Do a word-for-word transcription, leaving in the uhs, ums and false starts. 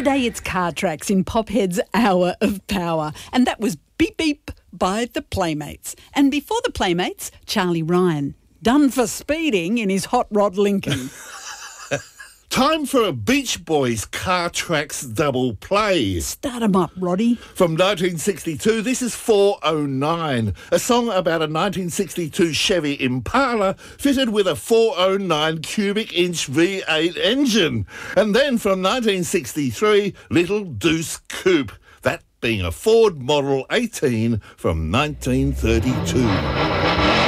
Today it's Car Tracks in Pophead's Hour of Power. And that was Beep Beep by the Playmates. And before the Playmates, Charlie Ryan, done for speeding in his hot rod Lincoln. Time for a Beach Boys Car Tracks double play. Start 'em up, Roddy. From nineteen sixty-two, this is four oh nine, a song about a nineteen sixty-two Chevy Impala fitted with a four oh nine cubic inch V eight engine. And then from nineteen sixty-three, Little Deuce Coupe, that being a Ford Model eighteen from nineteen thirty-two.